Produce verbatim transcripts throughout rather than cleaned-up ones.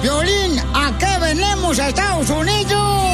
Violín, ¿a qué venimos a Estados Unidos?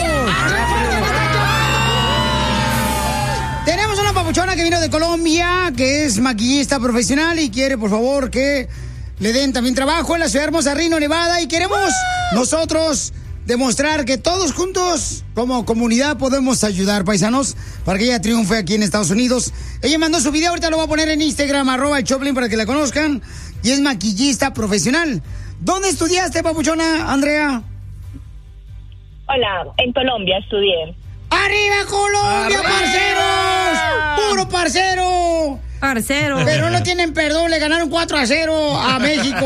Tenemos una papuchona que vino de Colombia, que es maquillista profesional y quiere, por favor, que le den también trabajo en la ciudad hermosa Reno, Nevada. Y queremos nosotros demostrar que todos juntos, como comunidad, podemos ayudar, paisanos, para que ella triunfe aquí en Estados Unidos. Ella mandó su video, ahorita lo voy a poner en Instagram, arroba el Choplin, para que la conozcan. Y es maquillista profesional. ¿Dónde estudiaste, papuchona, Andrea? Hola, en Colombia estudié. ¡Arriba Colombia, ¡arriba, parceros! ¡Puro parcero! Parcero. Pero no tienen perdón, le ganaron cuatro a cero a México.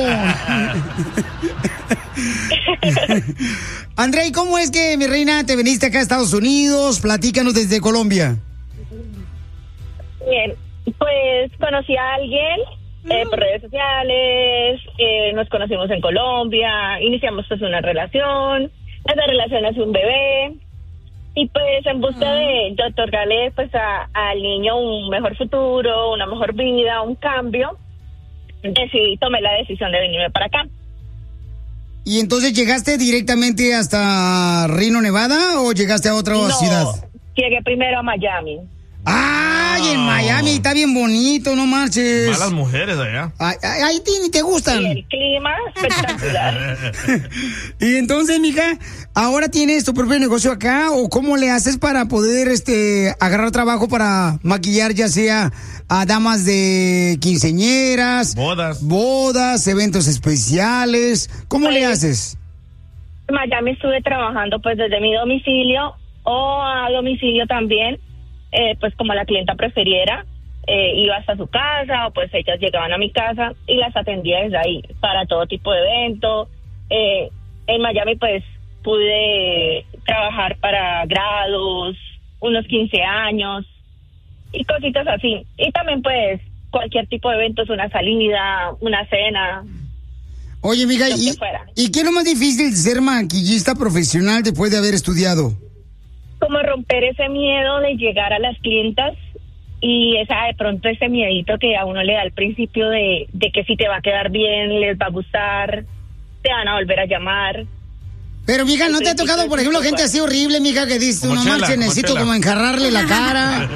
Andrea, ¿y cómo es que, mi reina, te viniste acá a Estados Unidos? Platícanos desde Colombia. Bien, pues conocí a alguien eh, por redes sociales, eh, nos conocimos en Colombia, iniciamos pues una relación, esa relación nació un bebé. Y pues en busca de, de otorgarle pues a, al niño un mejor futuro, una mejor vida, un cambio, decidí, tomé la decisión de venirme para acá. ¿Y entonces llegaste directamente hasta Reno, Nevada, o llegaste a otra no, ciudad? Llegué primero a Miami. ¡Ay, en Miami! Está bien bonito, no marches. Malas mujeres allá. Ay, ay, ahí te, te gustan. Y el clima espectacular. Y entonces, mija, ¿ahora tienes tu propio negocio acá? ¿O cómo le haces para poder este agarrar trabajo para maquillar, ya sea a damas de quinceañeras, bodas, bodas, eventos especiales? ¿Cómo pues, le haces? En Miami estuve trabajando pues desde mi domicilio o a domicilio también. Eh, pues como la clienta prefiriera, eh, iba hasta su casa o pues ellas llegaban a mi casa y las atendía desde ahí para todo tipo de evento. Eh, en Miami pues pude trabajar para grados, unos quince años y cositas así. Y también pues cualquier tipo de eventos, una salida, una cena. Oye, mija, ¿y, ¿y qué es lo más difícil de ser maquillista profesional después de haber estudiado? Como romper ese miedo de llegar a las clientas y esa de pronto ese miedito que a uno le da al principio de, de que si te va a quedar bien, les va a gustar, te van a volver a llamar. Pero, mija, ¿no te ha tocado, por ejemplo, gente así horrible, mija, que dice, no marche, necesito como enjarrarle la cara?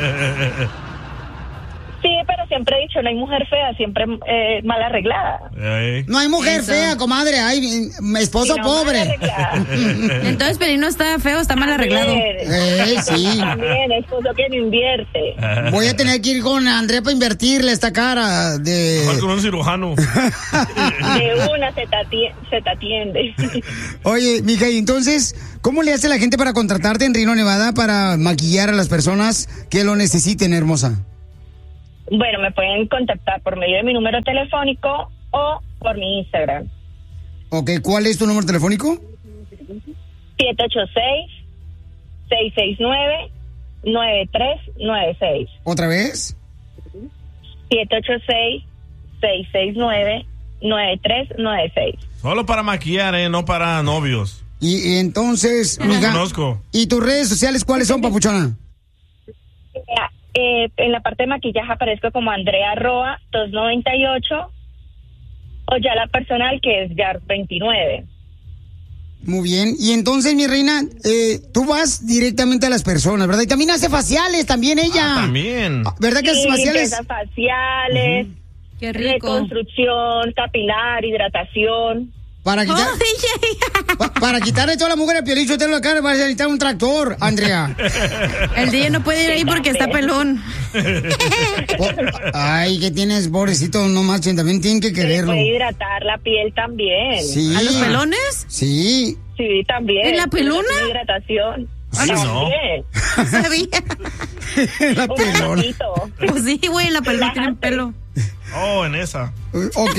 Sí, pero siempre he dicho, no hay mujer fea, siempre eh, mal arreglada. Ay. No hay mujer Eso. fea, comadre, hay esposo sí, no, pobre. Entonces, Pelín no está feo, está mal arreglado. Eh, sí. También, esposo que no invierte. Voy a tener que ir con Andrea para invertirle esta cara de... Mejor con un cirujano. De una se te, atiende, se te atiende. Oye, mija, y entonces, ¿cómo le hace la gente para contratarte en Reno, Nevada, para maquillar a las personas que lo necesiten, hermosa? Bueno, me pueden contactar por medio de mi número telefónico o por mi Instagram. Ok, ¿cuál es tu número telefónico? siete ocho seis, seis seis nueve, nueve tres nueve seis. ¿Otra vez? siete ocho seis, seis seis nueve, nueve tres nueve seis. Solo para maquillar, ¿eh? No para novios. Y, y entonces, no mija, conozco. ¿Y tus redes sociales cuáles son, papuchona? Mira, Eh, en la parte de maquillaje aparezco como Andrea Roa dos noventa y ocho o ya la personal que es Yar veintinueve. Muy bien, y entonces, mi reina, eh, tú vas directamente a las personas, ¿verdad? Y también hace faciales, también ella. Ah, también. ¿Verdad que sí, hace faciales? faciales, uh-huh. Qué rico. Reconstrucción capilar, hidratación. Para quitar, oh, pa, para quitarle toda la mujer al Piolín Sotelo la cara, vas a necesitar un tractor, Andrea. El D J no puede ir ahí porque está pelón. Oh, ay, que tienes, pobrecito, no marchen, también tienen que quererlo. Se puede hidratar la piel también. Sí. ¿A los pelones? Sí. Sí, también. ¿En la pelona? Hidratación. Sí, no. No sabía. La pelona. Pues sí, güey, en la pelona tienen pelo. Oh, en esa. Ok.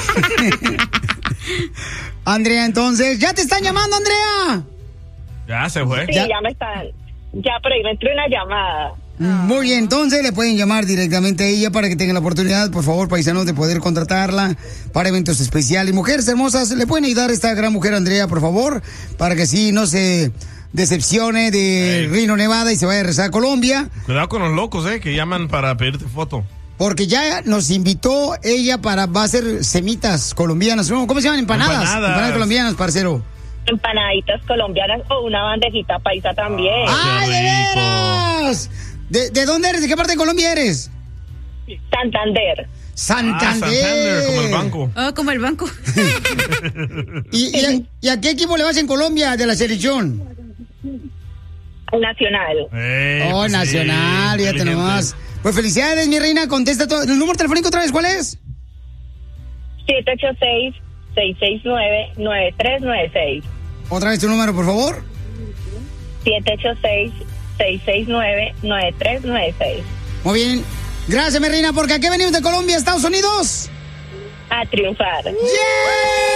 Andrea, entonces, ¿ya te están llamando, Andrea? Ya se fue. Sí, ya, ya me están. Ya, pero ahí me entró una llamada. Muy bien, entonces le pueden llamar directamente a ella para que tengan la oportunidad, por favor, paisanos, de poder contratarla para eventos especiales. Mujeres hermosas, ¿le pueden ayudar a esta gran mujer, Andrea, por favor? Para que sí no se decepcione de hey. Reno, Nevada y se vaya a regresar a Colombia. Cuidado con los locos, eh, que llaman para pedirte foto. Porque ya nos invitó ella para, va a hacer semitas colombianas. ¿Cómo se llaman? Empanadas. Empanadas. Empanadas colombianas, parcero. Empanaditas colombianas o una bandejita paisa también. ¡Ay, de veras! ¿De, ¿De dónde eres? ¿De qué parte de Colombia eres? Santander. Santander. Ah, Santander, como el banco. Oh, como el banco. ¿Y, y, a, ¿Y a qué equipo le vas en Colombia de la selección? Nacional. Ey, Oh, pues Nacional, sí, fíjate inteligente. nomás. Pues felicidades, mi reina, contesta todo. ¿El número telefónico otra vez cuál es? siete ocho seis, seis seis nueve, nueve tres nueve seis. Otra vez tu número, por favor. siete ocho seis, seis seis nueve, nueve tres nueve seis. Muy bien. Gracias, mi reina, porque aquí venimos de Colombia, Estados Unidos. A triunfar. ¡Yeah!